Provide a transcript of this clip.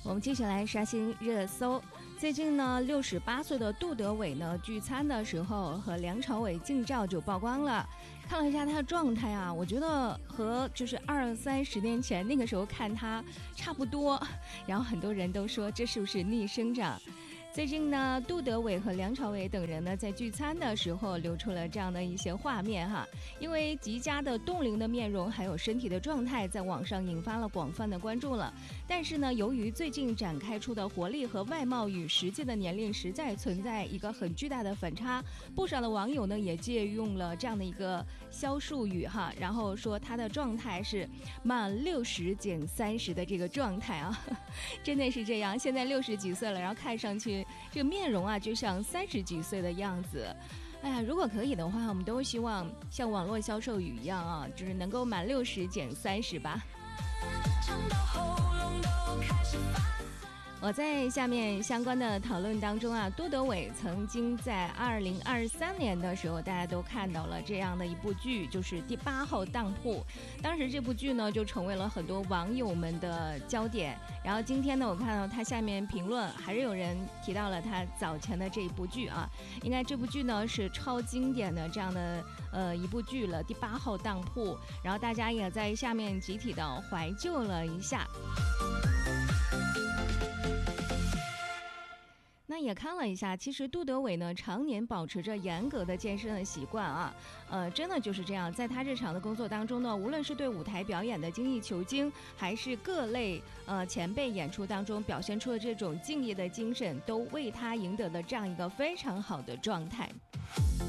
我们继续来刷新热搜。最近呢，68岁的杜德伟呢聚餐的时候和梁朝伟近照就曝光了。看了一下他的状态啊，我觉得和就是20-30年前那个时候看他差不多。然后很多人都说这是不是逆生长？最近呢，杜德伟和梁朝伟等人呢在聚餐的时候流出了这样的一些画面哈。因为极佳的冻龄的面容还有身体的状态在网上引发了广泛的关注了。但是呢，由于最近展开出的活力和外貌与实际的年龄实在存在一个很巨大的反差，不少的网友呢也借用了这样的一个销术语哈，然后说他的状态是满60减30的这个状态啊，真的是这样。现在60几岁了，然后看上去这个面容啊就像30几岁的样子。哎呀，如果可以的话，我们都希望像网络销售语一样啊，就是能够满60减30吧。我在下面相关的讨论当中啊，杜德伟曾经在2023年的时候，大家都看到了这样的一部剧，就是《第8号当铺》。当时这部剧呢，就成为了很多网友们的焦点。然后今天呢，我看到他下面评论，还是有人提到了他早前的这一部剧啊。应该这部剧呢是超经典的这样的一部剧了，《第8号当铺》。然后大家也在下面集体的怀旧了一下。那也看了一下，其实杜德伟呢常年保持着严格的健身的习惯啊，真的就是这样，在他日常的工作当中呢，无论是对舞台表演的精益求精，还是各类前辈演出当中表现出的这种敬业的精神，都为他赢得了这样一个非常好的状态。